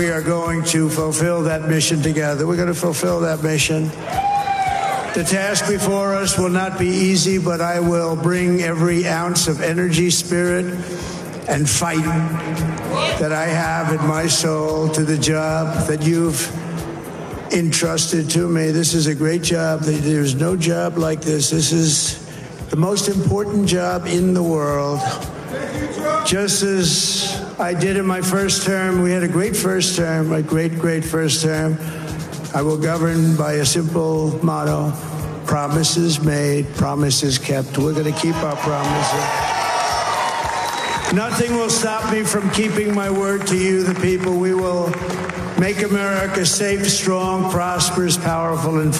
We are going to fulfill that mission together. We're going to fulfill that mission. The task before us will not be easy, but I will bring every ounce of energy, spirit, and fight that I have in my soul to the job that you've entrusted to me. This is a great job. There's no job like this. This is the most important job in the world. Just as I did in my first term, we had a great first term, a great first term. I will govern by a simple motto: promises made, promises kept. We're going to keep our promises. Nothing will stop me from keeping my word to you, the people. We will make America safe, strong, prosperous, powerful, and